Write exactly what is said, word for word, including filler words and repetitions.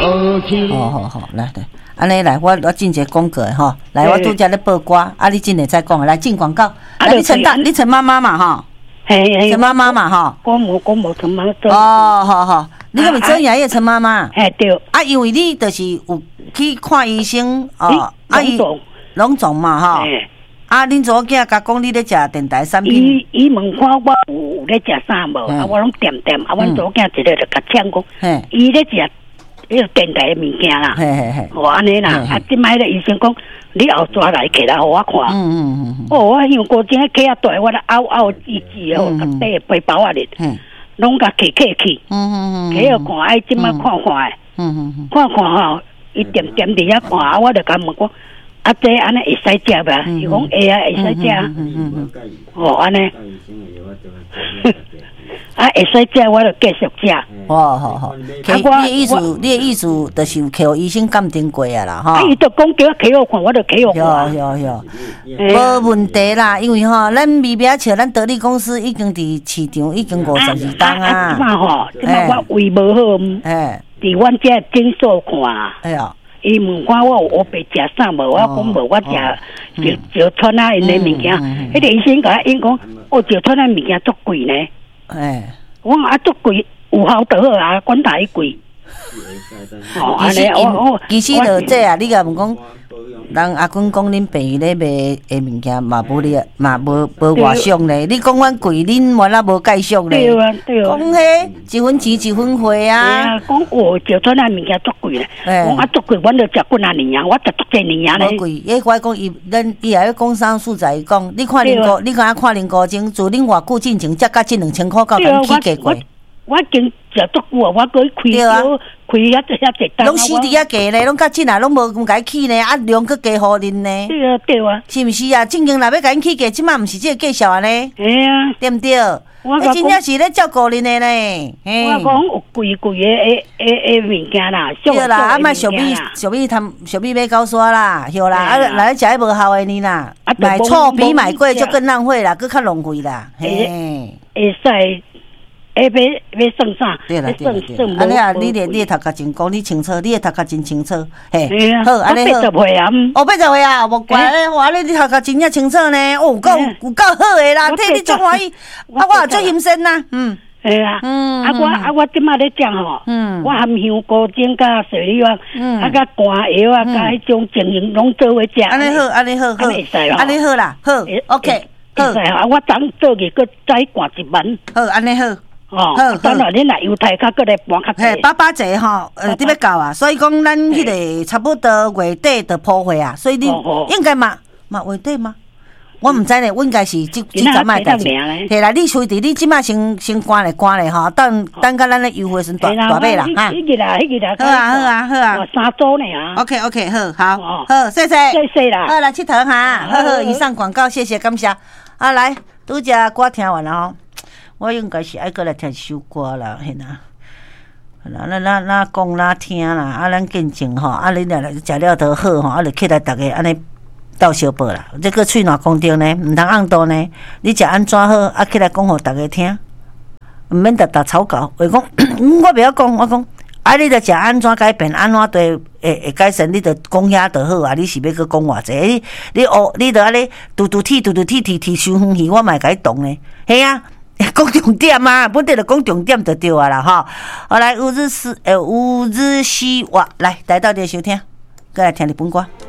好好好，来来，安尼来，我我进一个广告的吼，来，我拄则咧报歌，啊，你进来再讲，来进广告，来，你陈大，你陈妈妈嘛吼， 嘿， 陈妈妈嘛吼， 我无我无陈妈妈。 哦，好好，你敢咪做爷爷陈妈妈？ 嘿对。 啊，因为你就是有去看医生哦，啊伊拢总嘛吼。啊，恁祖囝甲讲你咧食电台产品。 伊伊问看我有咧食啥无？啊，我拢点点，啊，阮祖囝一个就甲呛讲，伊咧食迄个电台的物件啦。嘿嘿嘿。哦，安尼啦，啊，即摆咧医生讲，你后抓来起来，互我看。嗯嗯嗯。哦，我因为过前迄脚大，我咧拗拗吱吱哦，甲底背包啊咧，拢甲起起去。嗯嗯嗯。起互看，哎，即摆看看诶。嗯嗯嗯。看看吼，伊点点伫遐看，啊，我就甲问讲。啊，这安尼会使食吧？伊讲会啊，会使食。嗯嗯嗯。哦，安尼。啊，会使食，我就继续食。 哦，好好。啊，我你的意思，你的意思就是有去医生鉴定过啊啦，哈。 啊，伊就讲叫我起我看，我就起我看。 有有有，无问题啦，因为吼，咱微微笑，咱得力公司已经伫市场已经五十二档啊。 啊，即嘛吼，即嘛我胃无好，哎，伫阮遮诊所看。哎呀。伊问看我我白食啥无？我讲无，我食就就川啊因的物件。迄个医生甲我因讲，哦，就川啊物件足贵呢。哎，我啊足贵，有效就好啊，管他伊贵。 哦，安尼我我其实就这啊，你甲问讲，人阿公讲恁病咧卖诶物件嘛无咧嘛无无外俗咧，你讲阮贵，恁原来无介俗咧。 对啊对啊。 讲迄一分钱一分货啊。 讲哦，就川啊物件足贵咧。讲啊足贵，阮着食几啊年啊，我食足济年啊咧。 无贵，迄我讲伊，咱伊也要工商素材讲，你看恁哥，你敢看恁哥前，自恁偌久进前，才甲这两千块，到敢起价过。 我已经食足久啊，我搁开销开遐只遐只单。 拢死伫遐价咧，拢较紧啊，拢无咁解起呢，啊量搁加互恁呢。 对啊对啊， 是毋是啊？正经若要甲恁起价，即马毋是即个介绍安尼。 嘿啊， 对毋对？我真正是咧照顾恁的呢。 我讲有贵贵的诶诶诶物件啦， 对啦，啊莫小米小米摊小米买高刷啦，对啦，啊来食迄无效的呢啦，买错比买贵就更浪费啦，搁较浪费啦。嘿， 会使。诶，要要算啥？ 对啦对啦对啦。安尼啊，你咧你咧头壳真讲，你清楚，你咧头壳真清楚。嘿，好，安尼好。 八十岁啊， 哦，八十岁啊，无怪咧，哇，你你头壳真正清楚呢。哦，够有够好诶啦，替你足欢喜。啊，我也足心酸呐，嗯。 系啊，嗯。啊我啊我即马咧讲吼，嗯，我含香菇精甲水梨丸，嗯，啊甲肝药啊，甲迄种情形拢做伙食。 安尼好，安尼好，好，安尼好啦，好 ，OK， 好。 啊，我昨做去，佮再灌一万。 好，安尼好。 哦，好，当然恁若犹太较过来搬较济。 嘿，八八节吼，呃，你要到啊，所以讲咱迄个差不多月底就铺货啊，所以你应该嘛嘛月底吗？我毋知呢，我应该是即即阵卖代志。嘿啦，你随伫你即马先先关咧关咧吼，等等甲咱咧优惠时大大买啦哈。 迄个啦，迄个啦。 好啊，好啊，好啊。 三组呢啊。 OK OK， 好好好，谢谢。 谢谢啦。 好来佚佗哈，好好，以上广告，谢谢感谢。啊，来，拄只歌听完了吼。我应该是爱过来听一首歌啦，嘿呐，那那那那讲啦听啦，啊，咱见证吼，啊，恁若食了都好吼，啊，就起来逐个安尼斗相报啦。这个喙若讲着呢，毋通按多呢。你食安怎好，啊，起来讲互逐个听，毋免逐逐草稿。话讲，我袂晓讲，我讲，啊，你着食安怎改变，安怎对会会改善，你着讲遐就好啊。你是要去讲偌济？你你学，你着安尼嘟嘟踢嘟嘟踢踢踢伤远去，我嘛会甲你动呢。嘿啊。讲重点啊，本地就讲重点就对啊啦哈。好来，有日诗，呃，有日西话，来来到这收听，再来听日本歌。